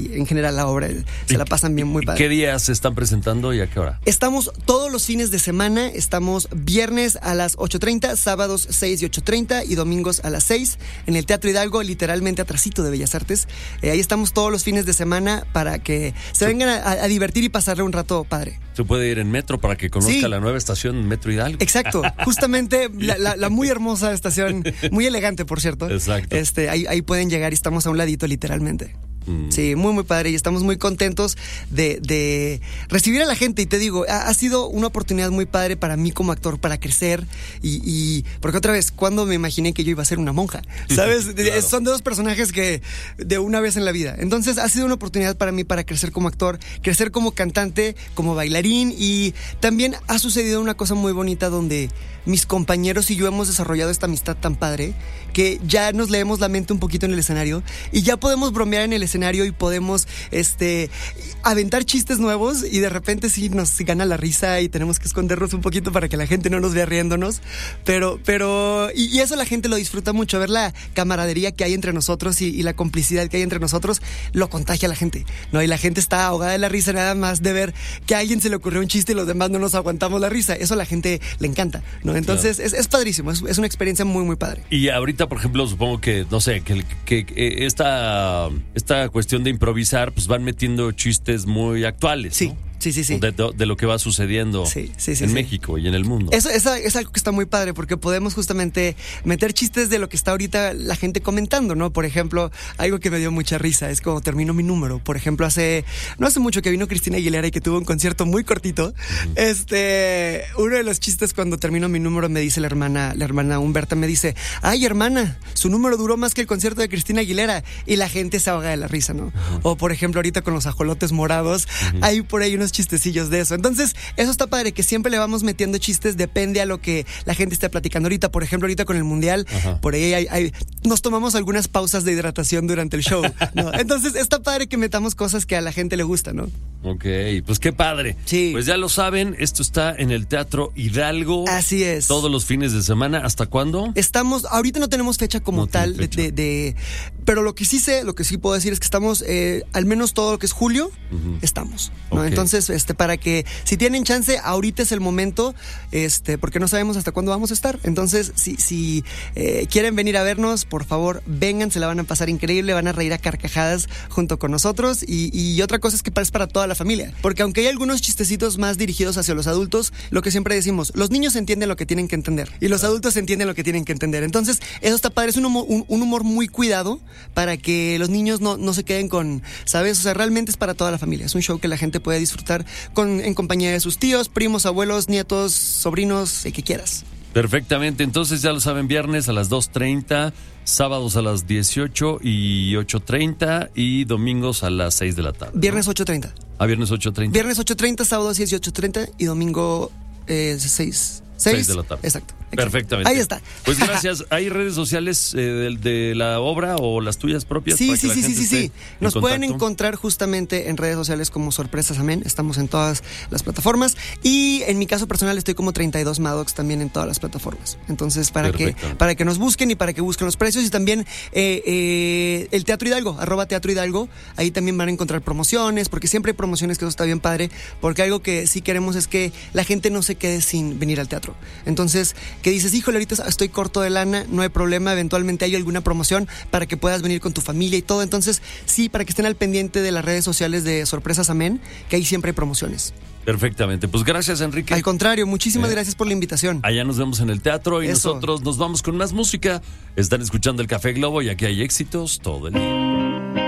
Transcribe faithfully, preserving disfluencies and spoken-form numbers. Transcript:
y en general la obra. Se la pasan bien, muy padre. ¿Qué días se están presentando y a qué hora? Estamos todos los fines de semana. Estamos viernes a las ocho treinta, sábados seis y ocho treinta y domingos a las seis en el Teatro Hidalgo, literalmente atrasito de Bellas Artes. Eh, ahí estamos todos los fines de semana para que se vengan a, a divertir y pasarle un rato padre. Se puede ir en metro para que conozca sí. la nueva estación Metro Hidalgo. Exacto, justamente la, la, la muy hermosa estación, muy elegante, por cierto. Exacto. Este, ahí, ahí pueden llegar y estamos a un ladito, literalmente. Mm. Sí, muy, muy padre y estamos muy contentos de, de recibir a la gente. Y te digo, ha, ha sido una oportunidad muy padre para mí como actor, para crecer. Y, y porque otra vez, cuando me imaginé que yo iba a ser una monja, ¿sabes? Claro. Son dos personajes que de una vez en la vida. Entonces ha sido una oportunidad para mí para crecer como actor, crecer como cantante, como bailarín. Y también ha sucedido una cosa muy bonita donde mis compañeros y yo hemos desarrollado esta amistad tan padre que ya nos leemos la mente un poquito en el escenario y ya podemos bromear en el escenario y podemos este aventar chistes nuevos y de repente sí nos gana la risa y tenemos que escondernos un poquito para que la gente no nos vea riéndonos, pero pero y, y eso la gente lo disfruta mucho, ver la camaradería que hay entre nosotros y, y la complicidad que hay entre nosotros lo contagia a la gente, ¿no? Y la gente está ahogada de la risa nada más de ver que a alguien se le ocurrió un chiste y los demás no nos aguantamos la risa, eso a la gente le encanta, ¿no? Entonces claro. es, es padrísimo, es, es una experiencia muy muy padre. Y ahorita, por ejemplo, supongo que, no sé, que, que, que esta, esta cuestión de improvisar, pues van metiendo chistes muy actuales, sí. ¿no? Sí, sí, sí. De, de, de lo que va sucediendo sí, sí, sí, en sí. México y en el mundo. Eso, eso es algo que está muy padre porque podemos justamente meter chistes de lo que está ahorita la gente comentando, ¿no? Por ejemplo, algo que me dio mucha risa es como termino mi número. Por ejemplo, hace no hace mucho que vino Cristina Aguilera y que tuvo un concierto muy cortito. Uh-huh. Este, uno de los chistes cuando termino mi número me dice la hermana, la hermana Humberta me dice, ay hermana, su número duró más que el concierto de Cristina Aguilera y la gente se ahoga de la risa, ¿no? Uh-huh. O por ejemplo ahorita con los ajolotes morados, uh-huh. hay por ahí unos chistecillos de eso. Entonces, eso está padre, que siempre le vamos metiendo chistes, depende a lo que la gente esté platicando ahorita. Por ejemplo, ahorita con el Mundial, ajá. por ahí hay, hay, nos tomamos algunas pausas de hidratación durante el show, ¿no? Entonces, está padre que metamos cosas que a la gente le gusta, ¿no? Ok, pues qué padre. Sí. Pues ya lo saben, esto está en el Teatro Hidalgo. Así es. Todos los fines de semana. ¿Hasta cuándo? Estamos, ahorita no tenemos fecha como no tal, fecha. De, de, de, pero lo que sí sé, lo que sí puedo decir es que estamos, eh, al menos todo lo que es julio, uh-huh. estamos, ¿no? Okay. Entonces, este, para que si tienen chance, ahorita es el momento, este, porque no sabemos hasta cuándo vamos a estar. Entonces, si, si eh, quieren venir a vernos, por favor, vengan, se la van a pasar increíble, van a reír a carcajadas junto con nosotros. Y, y otra cosa es que es para toda la familia, porque aunque hay algunos chistecitos más dirigidos hacia los adultos, lo que siempre decimos, los niños entienden lo que tienen que entender y los adultos entienden lo que tienen que entender. Entonces, eso está padre, es un humor, un, un humor muy cuidado para que los niños no, no se queden con, ¿sabes? O sea, realmente es para toda la familia. Es un show que la gente puede disfrutar con, en compañía de sus tíos, primos, abuelos, nietos, sobrinos, el que quieras. Perfectamente, entonces ya lo saben, viernes a las dos treinta, sábados a las dieciocho y ocho treinta y domingos a las seis de la tarde. Viernes ocho treinta. Ah, viernes ocho treinta. Viernes ocho treinta, sábado seis y ocho treinta y domingo eh, seis. seis de la tarde. Exacto. Perfectamente. Ahí está. Pues gracias. ¿Hay redes sociales eh, de, de la obra o las tuyas propias? Sí, para sí, que sí, la sí, gente sí, sí. Nos en pueden contacto? encontrar justamente en redes sociales como Sorpresas Amén. Estamos en todas las plataformas. Y en mi caso personal estoy como treinta y dos Maddox también en todas las plataformas. Entonces, para que, para que nos busquen y para que busquen los precios. Y también eh, eh, el Teatro Hidalgo, arroba Teatro Hidalgo. Ahí también van a encontrar promociones, porque siempre hay promociones, que eso está bien padre. Porque algo que sí queremos es que la gente no se quede sin venir al teatro. Entonces, que dices, híjole, ahorita estoy corto de lana, no hay problema, eventualmente hay alguna promoción para que puedas venir con tu familia y todo. Entonces, sí, para que estén al pendiente de las redes sociales de Sorpresas Amén, que ahí siempre hay promociones. Perfectamente, pues gracias, Enrique. Al contrario, muchísimas eh, gracias por la invitación. Allá nos vemos en el teatro y Eso. Nosotros nos vamos con más música. Están escuchando el Café Globo y aquí hay éxitos todo el día.